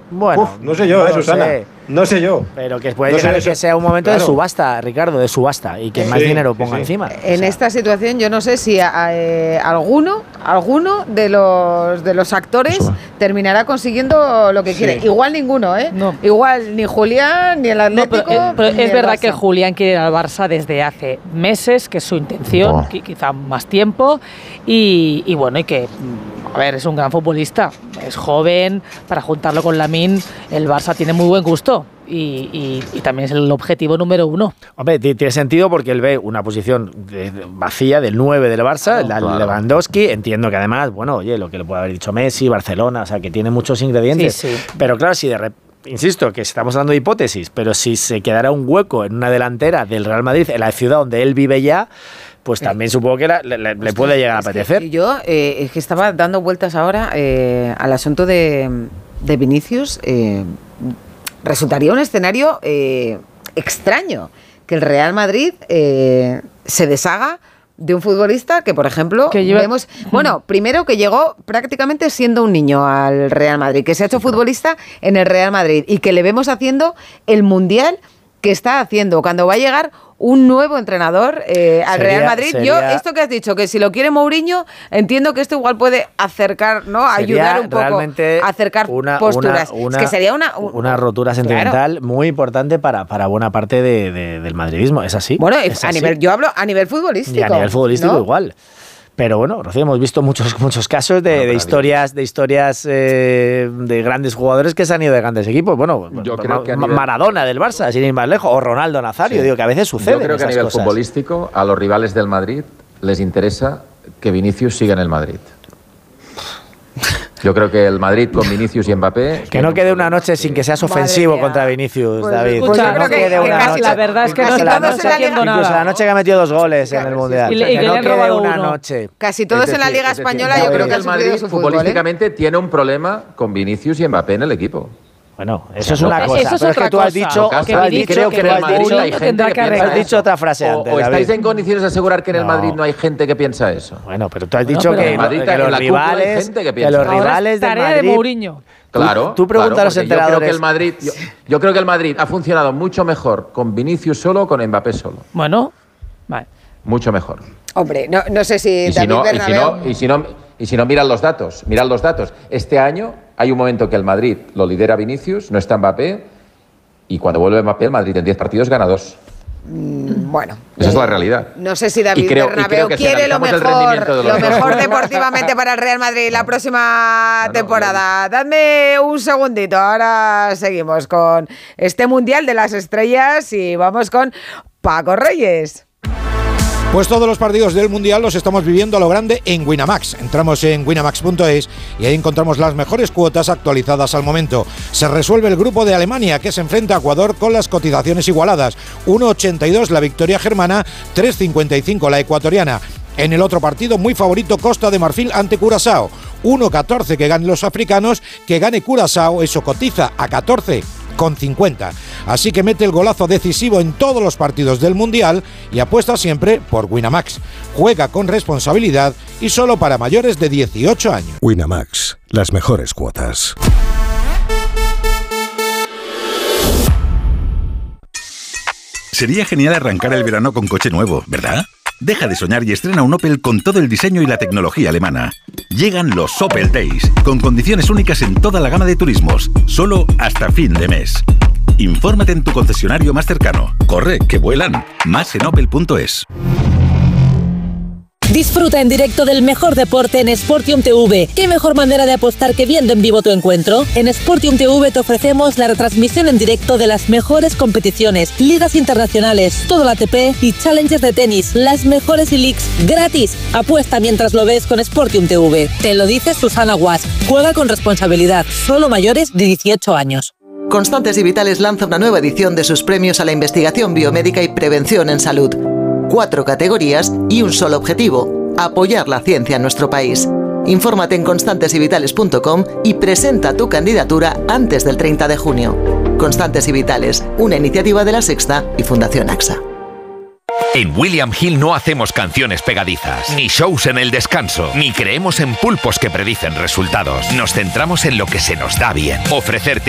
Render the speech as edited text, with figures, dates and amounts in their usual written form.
Bueno, no sé yo, Susana. No sé yo. Pero que puede llegar que sea un momento de subasta, Ricardo, de subasta, y que más dinero ponga encima. En esta situación yo no sé si alguno de los actores terminará consiguiendo lo que quiere. Igual ninguno, ¿eh? No. Igual ni Julián, ni el Atlético. Pero es verdad que Julián quiere ir al Barça desde hace meses, que es su intención, quizá más tiempo, y bueno, y que... A ver, es un gran futbolista, es joven, para juntarlo con Lamine, el Barça tiene muy buen gusto y también es el objetivo número 1. Hombre, tiene sentido porque él ve una posición vacía del 9 del Barça, Lewandowski, entiendo que además, bueno, oye, lo que le puede haber dicho Messi, Barcelona, o sea, que tiene muchos ingredientes, sí. Pero claro, si de repente... Insisto, que estamos hablando de hipótesis, pero si se quedara un hueco en una delantera del Real Madrid, en la ciudad donde él vive ya, pues también supongo que le puede llegar a apetecer. Yo es que estaba dando vueltas ahora al asunto de Vinicius. Resultaría un escenario extraño que el Real Madrid se deshaga de un futbolista que, por ejemplo, vemos... Bueno, primero que llegó prácticamente siendo un niño al Real Madrid, que se ha hecho futbolista en el Real Madrid y que le vemos haciendo el Mundial que está haciendo. Cuando va a llegar un nuevo entrenador al Real Madrid, esto que has dicho, que si lo quiere Mourinho, entiendo que esto igual puede acercar, ¿no? Ayudar un poco a acercar posturas. Es que sería una rotura sentimental muy importante para buena parte del madridismo, es así. Bueno, yo hablo a nivel futbolístico. Y a nivel futbolístico, ¿no? Igual. Pero bueno, Rocío, hemos visto muchos casos de historias de grandes jugadores que se han ido de grandes equipos. Bueno, yo creo que Maradona del Barça, sin ir más lejos, o Ronaldo Nazario, digo que a veces sucede. Yo creo que a nivel futbolístico, a los rivales del Madrid les interesa que Vinicius siga en el Madrid. Yo creo que el Madrid con Vinicius y Mbappé... Que no quede una noche sin que seas ofensivo contra Vinicius, pues, David. Pues yo creo que una noche. La verdad es que no está haciendo nada. Incluso la noche que ha metido 2 goles en el Mundial. Y que no quede una noche. Casi todos en la Liga Española yo creo que el Madrid futbolísticamente tiene un problema con Vinicius y Mbappé en el equipo. Bueno, eso es una cosa. Eso es otra tú has dicho, creo que en el Madrid hay gente que piensa has dicho otra frase antes. ¿O estáis en condiciones de asegurar que en el Madrid no hay gente que piensa eso? Bueno, pero tú has dicho que los rivales de Madrid... Mourinho. Claro. Tú preguntas a los entrenadores. Yo creo que el Madrid ha funcionado mucho mejor con Vinicius solo o con Mbappé solo. Bueno, vale. Mucho mejor. Hombre, no sé si Y si no, mirad los datos. Este año hay un momento que el Madrid lo lidera Vinicius, no está Mbappé, y cuando vuelve Mbappé, el Madrid en 10 partidos gana 2. Bueno. Esa es la realidad. No sé si David Bernabéu quiere lo mejor deportivamente para el Real Madrid la próxima temporada. Dadme un segundito, ahora seguimos con este Mundial de las Estrellas y vamos con Paco Reyes. Pues todos los partidos del Mundial los estamos viviendo a lo grande en Winamax. Entramos en winamax.es y ahí encontramos las mejores cuotas actualizadas al momento. Se resuelve el grupo de Alemania, que se enfrenta a Ecuador con las cotizaciones igualadas. 1,82 la victoria germana, 3,55 la ecuatoriana. En el otro partido, muy favorito Costa de Marfil ante Curazao. 1,14 que ganen los africanos, que gane Curazao, eso cotiza a 14,50. Así que mete el golazo decisivo en todos los partidos del Mundial y apuesta siempre por Winamax. Juega con responsabilidad y solo para mayores de 18 años. Winamax, las mejores cuotas. Sería genial arrancar el verano con coche nuevo, ¿verdad? Deja de soñar y estrena un Opel con todo el diseño y la tecnología alemana. Llegan los Opel Days, con condiciones únicas en toda la gama de turismos, solo hasta fin de mes. Infórmate en tu concesionario más cercano. Corre, que vuelan. Más en opel.es. Disfruta en directo del mejor deporte en Sportium TV. ¿Qué mejor manera de apostar que viendo en vivo tu encuentro? En Sportium TV te ofrecemos la retransmisión en directo de las mejores competiciones, ligas internacionales, todo el ATP y Challengers de tenis, las mejores e-leagues gratis. Apuesta mientras lo ves con Sportium TV. Te lo dice Susana Guas. Juega con responsabilidad. Solo mayores de 18 años. Constantes y Vitales lanza una nueva edición de sus premios a la investigación biomédica y prevención en salud. 4 categorías y un solo objetivo: apoyar la ciencia en nuestro país. Infórmate en constantesyvitales.com y presenta tu candidatura antes del 30 de junio. Constantes y Vitales, una iniciativa de La Sexta y Fundación AXA. En William Hill no hacemos canciones pegadizas, ni shows en el descanso, ni creemos en pulpos que predicen resultados. Nos centramos en lo que se nos da bien. Ofrecerte